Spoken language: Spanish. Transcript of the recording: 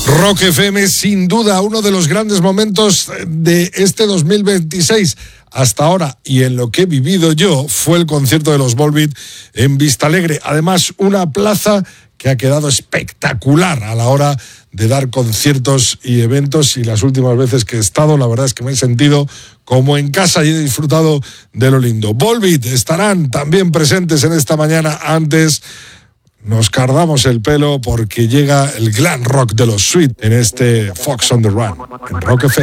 Rock FM, sin duda, uno de los grandes momentos de este 2026 hasta ahora, y en lo que he vivido yo, fue el concierto de los Volbeat en Vistalegre. Además, una plaza que ha quedado espectacular a la hora de dar conciertos y eventos, y las últimas veces que he estado, la verdad es que me he sentido como en casa y he disfrutado de lo lindo. Volbeat estarán también presentes en esta mañana. Antes nos cardamos el pelo porque llega el glam rock de los Sweet en este Fox on the Run en Rock FM.